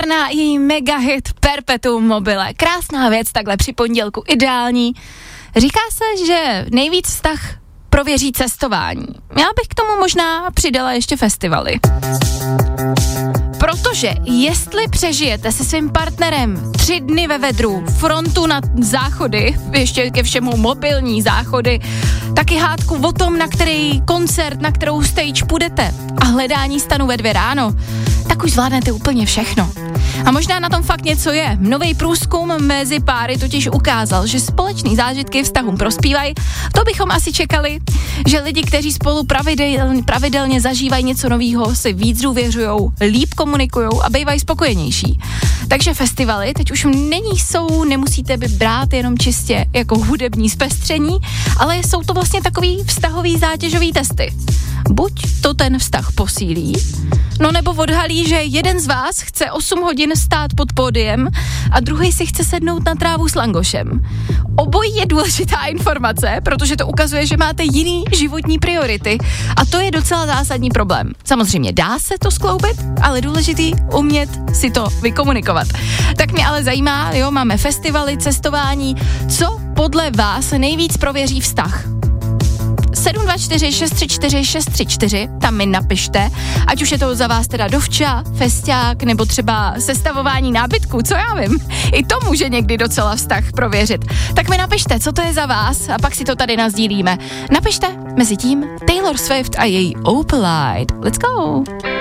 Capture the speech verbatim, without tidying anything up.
Nirvana, její mega hit Perpetuum mobile. Krásná věc, takhle při pondělku, ideální. Říká se, že nejvíc vztah prověří cestování. Já bych k tomu možná přidala ještě festivaly. Protože jestli přežijete se svým partnerem tři dny ve vedru, frontu na záchody, ještě ke všemu mobilní záchody, taky hádku o tom, na který koncert, na kterou stage půjdete a hledání stanu ve dvě ráno, tak už zvládnete úplně všechno. A možná na tom fakt něco je. Nový průzkum mezi páry totiž ukázal, že společný zážitky vztahům prospívají. To bychom asi čekali, že lidi, kteří spolu pravidelně, pravidelně zažívají něco novýho, si víc důvěřujou, líp komunikujou a bývají spokojenější. Takže festivaly teď už není jsou, nemusíte by brát jenom čistě jako hudební zpestření, ale jsou to vlastně takový vztahový zátěžový testy. Buď to ten vztah posílí, no nebo odhalí, že jeden z vás chce osm hodin stát pod pódiem a druhý si chce sednout na trávu s langošem. Obojí je důležitá informace, protože to ukazuje, že máte jiný životní priority a to je docela zásadní problém. Samozřejmě dá se to skloubit, ale důležitý umět si to vykomunikovat. Tak mě ale zajímá, jo, máme festivaly, cestování, co podle vás nejvíc prověří vztah? sedm dva čtyři šest tři čtyři šest tři čtyři, tam mi napište, ať už je to za vás teda dovča, festiák, nebo třeba sestavování nábytku, co já vím. I to může někdy docela vztah prověřit. Tak mi napište, co to je za vás a pak si to tady nazdílíme. Napište mezi tím Taylor Swift a její Opalite. Let's go!